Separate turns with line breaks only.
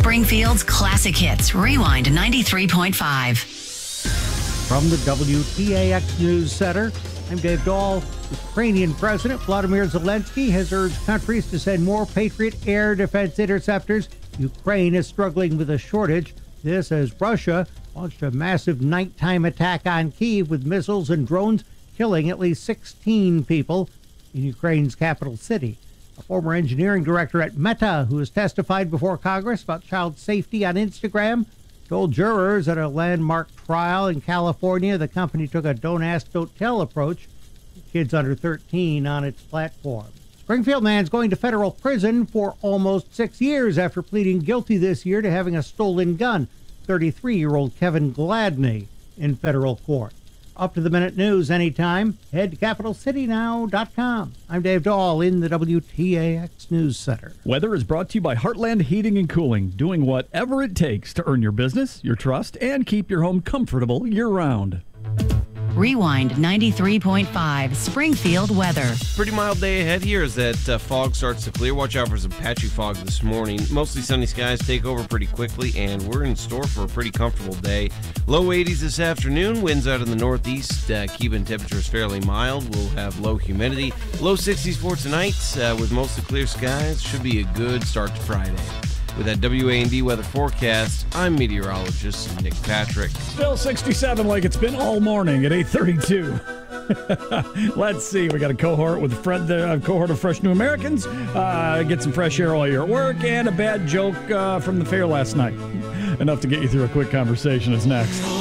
Springfield's classic hits. Rewind 93.5.
From the WTAX News Center, I'm Dave Dahl. Ukrainian President Vladimir Zelensky has urged countries to send more Patriot air defense interceptors. Ukraine is struggling with a shortage. This as Russia launched a massive nighttime attack on Kyiv with missiles and drones, killing at least 16 people in Ukraine's capital city. A former engineering director at Meta, who has testified before Congress about child safety on Instagram, told jurors at a landmark trial in California the company took a don't ask, don't tell approach to kids under 13 on its platform. Springfield man's going to federal prison for almost 6 years after pleading guilty this year to having a stolen gun. 33-year-old Kevin Gladney in federal court. Up-to-the-minute news anytime. Head to CapitalCityNow.com. I'm Dave Dahl in the WTAX News Center.
Weather is brought to you by Heartland Heating and Cooling, doing whatever it takes to earn your business, your trust, and keep your home comfortable year-round.
Rewind 93.5. Springfield weather.
Pretty mild day ahead here as that fog starts to clear. Watch out for some patchy fog this morning. Mostly sunny skies take over pretty quickly, and we're in store for a pretty comfortable day. Low 80s this afternoon. Winds out in the northeast, keeping temperatures fairly mild. We'll have low humidity. Low 60s for tonight with mostly clear skies. Should be a good start to Friday. With that WA&D weather forecast, I'm meteorologist Nick Patrick.
Still 67 like it's been all morning at 8:32. Let's see. We got a cohort with cohort of fresh new Americans. Get some fresh air while you're at work, and a bad joke from the fair last night. Enough to get you through a quick conversation is next.